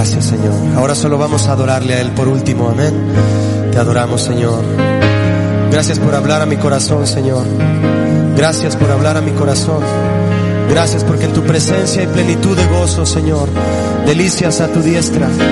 Gracias, Señor. Ahora solo vamos a adorarle a Él por último, amén. Te adoramos, Señor. Gracias por hablar a mi corazón, Señor. Gracias por hablar a mi corazón. Gracias porque en tu presencia hay plenitud de gozo, Señor. Delicias a tu diestra.